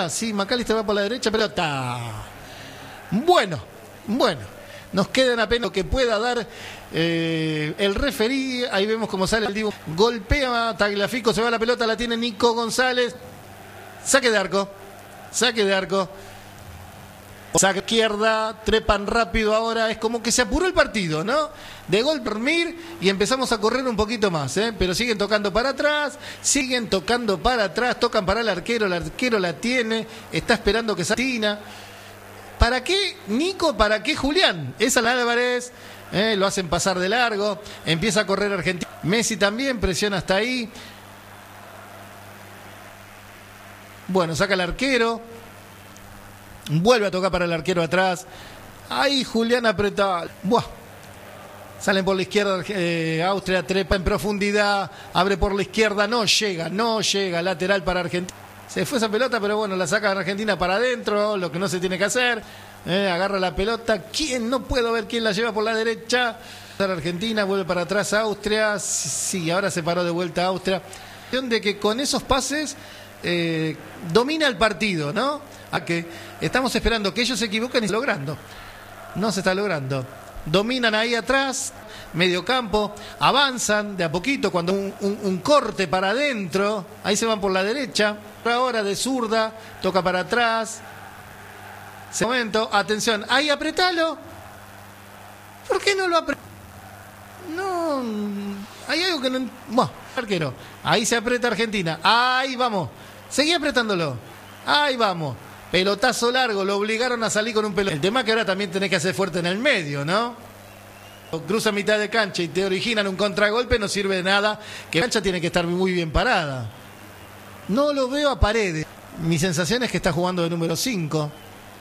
Sí, McAllister va por la derecha, pelota. Bueno. Nos quedan apenas lo que pueda dar el referí. Ahí vemos cómo sale el Dibu. Golpea Tagliafico, se va la pelota, la tiene Nico González. Saque de arco. Saque izquierda, trepan rápido ahora. Es como que se apuró el partido, ¿no? De gol dormir y empezamos a correr un poquito más, ¿eh? Pero siguen tocando para atrás, tocan para el arquero la tiene, está esperando que salga. ¿Para qué Nico? ¿Para qué Julián? Esa la Álvarez, lo hacen pasar de largo, empieza a correr Argentina. Messi también presiona hasta ahí. Bueno, saca el arquero. Vuelve a tocar para el arquero atrás. Ahí Julián apreta. Buah. Salen por la izquierda. Austria trepa en profundidad. Abre por la izquierda. No llega. Lateral para Argentina. Se fue esa pelota, pero bueno, la saca Argentina para adentro. Lo que no se tiene que hacer. Agarra la pelota. ¿Quién? No puedo ver quién la lleva por la derecha. Argentina vuelve para atrás Austria. Sí, ahora se paró de vuelta Austria. De que con esos pases domina el partido, ¿no? A que estamos esperando que ellos se equivoquen y logrando. No se está logrando. Dominan ahí atrás, medio campo, avanzan de a poquito cuando un corte para adentro, ahí se van por la derecha, ahora de zurda, toca para atrás. Ese momento, atención, ahí apretalo. ¿Por qué no lo aprieta? No, hay algo que no... Bueno, arquero, ahí se aprieta Argentina, ahí vamos, seguí apretándolo, ahí vamos. Pelotazo largo, lo obligaron a salir con un pelotazo. El tema es que ahora también tenés que hacer fuerte en el medio, ¿no? Cruza mitad de cancha y te originan un contragolpe, no sirve de nada, que la cancha tiene que estar muy bien parada. No lo veo a Paredes. Mi sensación es que está jugando de número 5.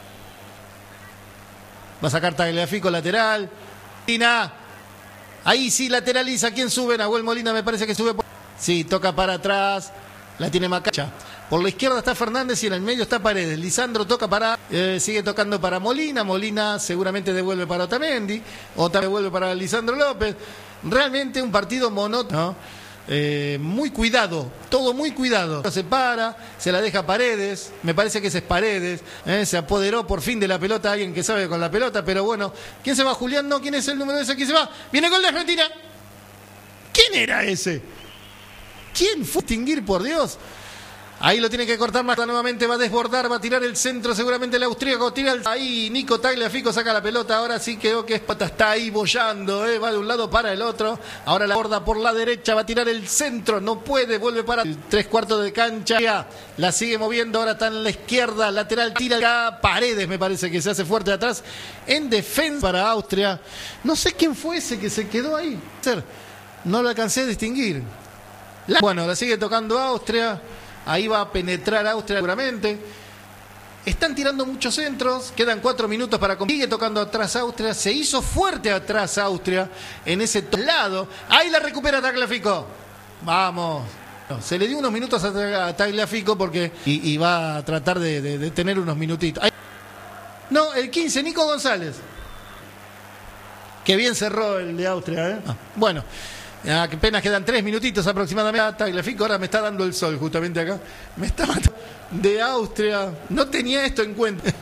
Va a sacar Tagliafico lateral. Molina. Ahí sí lateraliza. ¿Quién sube? Nahuel Molina me parece que sube. Sí, toca para atrás. La tiene Macacha. Por la izquierda está Fernández y en el medio está Paredes. Lisandro toca para... sigue tocando para Molina. Molina seguramente devuelve para Otamendi. Otamendi devuelve para Lisandro López. Realmente un partido monótono. Muy cuidado. Todo muy cuidado. Se para, se la deja Paredes. Me parece que ese es Paredes. Se apoderó por fin de la pelota. Alguien que sabe con la pelota. Pero bueno, ¿quién se va? Julián, no. ¿Quién es el número ese que se va? Viene gol de Argentina. ¿Quién era ese? ¿Quién fue? Distinguir, por Dios. Ahí lo tiene que cortar más nuevamente, va a desbordar, va a tirar el centro, seguramente el austríaco tira ahí, Nico Tagliafico saca la pelota, ahora sí creo que está ahí bollando, va de un lado para el otro, ahora la borda por la derecha, va a tirar el centro, no puede, vuelve para el 3/4 de cancha, la sigue moviendo, ahora está en la izquierda, lateral, tira acá, Paredes me parece que se hace fuerte atrás, en defensa para Austria, no sé quién fue ese que se quedó ahí, no lo alcancé a distinguir. Bueno, la sigue tocando Austria. Ahí va a penetrar Austria seguramente. Están tirando muchos centros. Quedan 4 minutos para... Sigue tocando atrás Austria. Se hizo fuerte atrás Austria en ese lado. Ahí la recupera Tagliafico. Vamos. Se le dio unos minutos a Tagliafico porque... Y va a tratar de tener unos minutitos. Ahí. No, el 15, Nico González. Qué bien cerró el de Austria, ¿eh? Bueno. Que apenas quedan 3 minutitos aproximadamente. Tagliafico ahora me está dando el sol justamente acá. Me está matando. De Austria. No tenía esto en cuenta.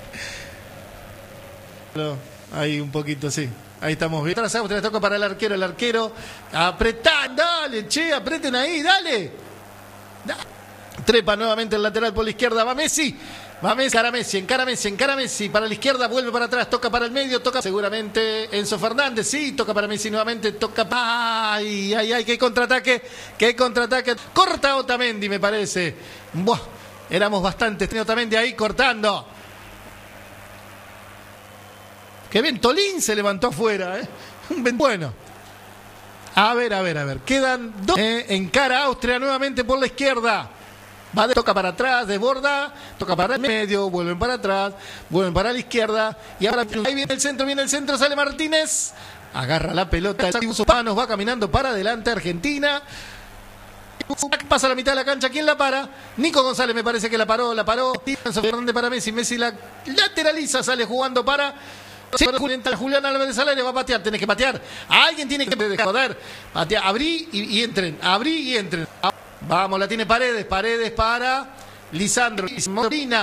Ahí un poquito, sí. Ahí estamos bien. Atrás Austria, toca para el arquero. El arquero apretá. Dale, che, apreten ahí, dale. Trepa nuevamente el lateral por la izquierda. Va Messi. Va Messi, encara Messi, para la izquierda, vuelve para atrás, toca para el medio, toca seguramente Enzo Fernández, sí, toca para Messi nuevamente, toca, ay, qué contraataque, corta Otamendi me parece, buah, éramos bastantes, Otamendi ahí cortando, qué bien, Tolín se levantó afuera, bueno, a ver, quedan 2, encara Austria nuevamente por la izquierda. Toca para atrás, desborda, toca para el medio, vuelven para atrás, vuelven para la izquierda y ahora ahí viene el centro, sale Martínez, agarra la pelota, Panos va caminando para adelante Argentina, pasa a la mitad de la cancha, ¿quién la para? Nico González me parece que la paró, Fernández para Messi la lateraliza, sale jugando para... Julián Álvarez al aire, va a patear, tenés que patear, alguien tiene que joder, patear, abrí y entren. Vamos, la tiene Paredes para Lisandro, Molina.